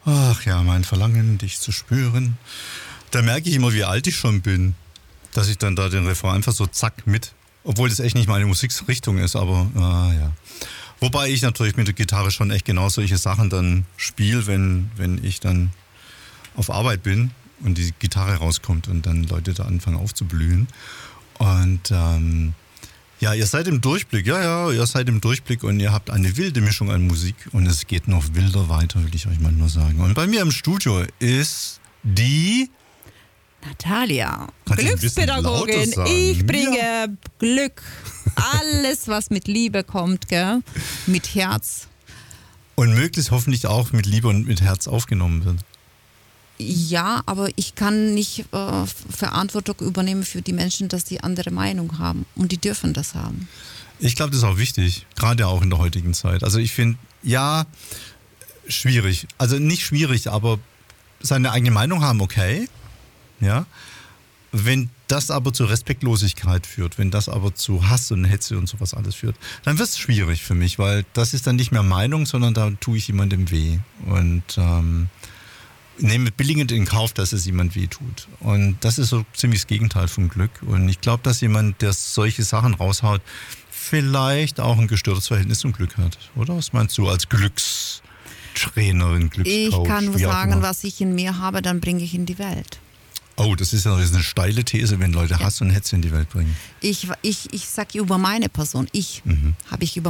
Ach ja, mein Verlangen, dich zu spüren. Da merke ich immer, wie alt ich schon bin, dass ich dann da den Refrain einfach so zack mit, obwohl das echt nicht meine Musikrichtung ist, aber ja. Wobei ich natürlich mit der Gitarre schon echt genau solche Sachen dann spiele, wenn ich dann auf Arbeit bin und die Gitarre rauskommt und dann Leute da anfangen aufzublühen. Und ja, ihr seid im Durchblick, ihr seid im Durchblick und ihr habt eine wilde Mischung an Musik und es geht noch wilder weiter, will ich euch mal nur sagen. Und bei mir im Studio ist die Natalia, Kannst du ein bisschen Glückspädagogin. lauter sagen? Ich bringe Glück. Alles, was mit Liebe kommt, gell? Mit Herz. Und möglichst hoffentlich auch mit Liebe und mit Herz aufgenommen wird. Ja, aber ich kann nicht Verantwortung übernehmen für die Menschen, dass die andere Meinung haben. Und die dürfen das haben. Ich glaube, das ist auch wichtig, gerade auch in der heutigen Zeit. Also ich finde, ja, schwierig. Also nicht schwierig, aber seine eigene Meinung haben, okay. Ja. Wenn das aber zu Respektlosigkeit führt, wenn das aber zu Hass und Hetze und sowas alles führt, dann wird es schwierig für mich, weil das ist dann nicht mehr Meinung, sondern da tue ich jemandem weh. Und nehme billigend in Kauf, dass es jemand weh tut. Und das ist so ziemlich das Gegenteil von Glück. Und ich glaube, dass jemand, der solche Sachen raushaut, vielleicht auch ein gestörtes Verhältnis zum Glück hat. Oder was meinst du als Glückstrainerin, Glückscoach? Ich kann nur sagen, was ich in mir habe, dann bringe ich in die Welt. Oh, das ist ja eine steile These, wenn Leute Hass und Hetze in die Welt bringen. Ich sage über meine Person. Habe ich über